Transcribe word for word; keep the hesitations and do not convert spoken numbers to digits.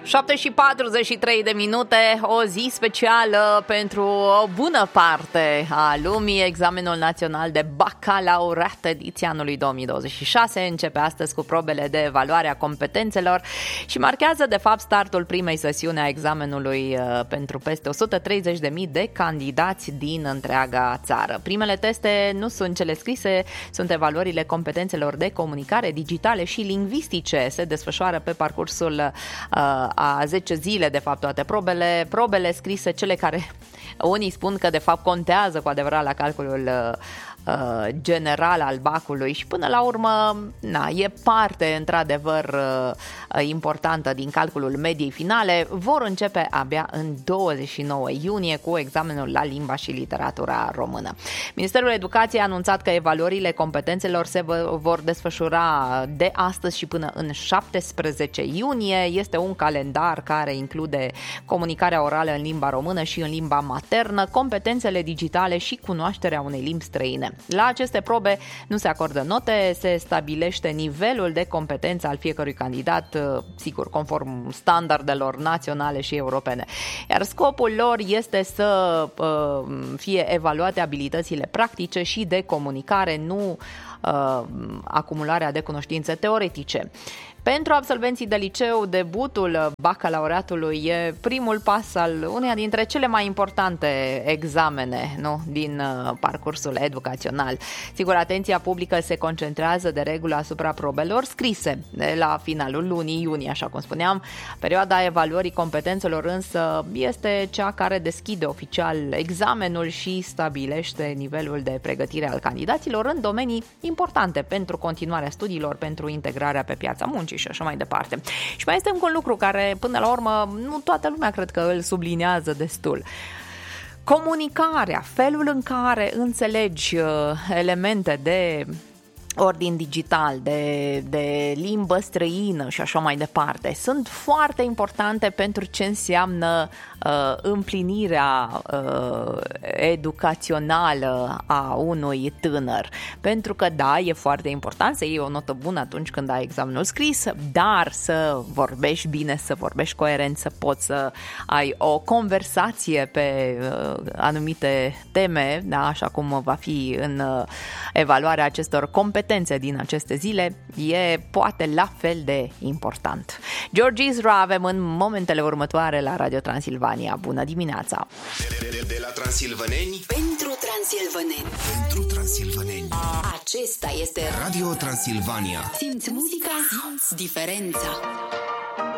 șapte și patruzeci și trei de minute, o zi specială pentru o bună parte a lumii. Examenul național de bacalaureat ediția anului două mii douăzeci și șase începe astăzi cu probele de evaluare a competențelor și marchează de fapt startul primei sesiuni a examenului pentru peste o sută treizeci de mii de candidați din întreaga țară. Primele teste nu sunt cele scrise, sunt evaluările competențelor de comunicare digitale și lingvistice. Se desfășoară pe parcursul uh, a zece zile, de fapt, toate probele, probele scrise, cele care unii spun că de fapt contează cu adevărat la calculul uh, general al bacului și până la urmă na, e parte într-adevăr uh, importantă din calculul mediei finale. Vor începe abia în douăzeci și nouă iunie cu examenul la limba și literatura română. Ministerul Educației a anunțat că evaluările competențelor se vor desfășura de astăzi și până în șaptesprezece iunie. Este un calendar care include comunicarea orală în limba română și în limba maternă, competențele digitale și cunoașterea unei limbi străine. La aceste probe nu se acordă note, se stabilește nivelul de competență al fiecărui candidat, sigur, conform standardelor naționale și europene. Iar scopul lor este să uh, fie evaluate abilitățile practice și de comunicare, nu uh, acumularea de cunoștințe teoretice. Pentru absolvenții de liceu, debutul bacalaureatului e primul pas al uneia dintre cele mai importante examene, nu, din parcursul educațional. Sigur, atenția publică se concentrează de regulă asupra probelor scrise de la finalul lunii iunie, așa cum spuneam. Perioada evaluării competențelor însă este cea care deschide oficial examenul și stabilește nivelul de pregătire al candidaților în domenii importante pentru continuarea studiilor, pentru integrarea pe piața muncii și așa mai departe. Și mai este încă un lucru care, până la urmă, nu toată lumea cred că îl subliniază destul. Comunicarea, felul în care înțelegi elemente de ordin digital, de, de limbă străină și așa mai departe, sunt foarte importante pentru ce înseamnă uh, împlinirea uh, educațională a unui tânăr. Pentru că, da, e foarte important să iei o notă bună atunci când ai examenul scris, dar să vorbești bine, să vorbești coerent, să poți să ai o conversație pe uh, anumite teme, da, așa cum va fi în uh, evaluarea acestor competențe din aceste zile, e poate la fel de important. George Ezra avem în momentele următoare la Radio Transilvania. Bună dimineața! De, de, de, de la Transilvaneni pentru transilvaneni. Pentru Transilvaneni. Acesta este Radio Transilvania. Simți muzica, simți diferența.